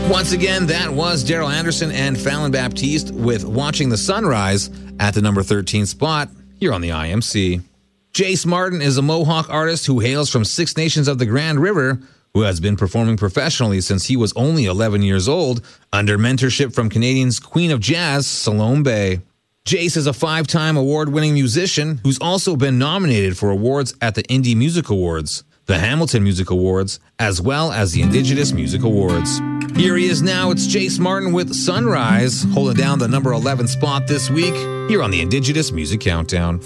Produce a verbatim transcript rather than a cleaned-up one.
Once again, that was Daryl Anderson and Fallon Baptiste with Watching the Sunrise at the number thirteen spot here on the I M C. Jace Martin is a Mohawk artist who hails from Six Nations of the Grand River, who has been performing professionally since he was only eleven years old, under mentorship from Canadian's Queen of Jazz, Salome Bay. Jace is a five-time award-winning musician who's also been nominated for awards at the Indie Music Awards, the Hamilton Music Awards, as well as the Indigenous Music Awards. Here he is now. It's Jace Martin with Sunrise, holding down the number eleven spot this week here on the Indigenous Music Countdown.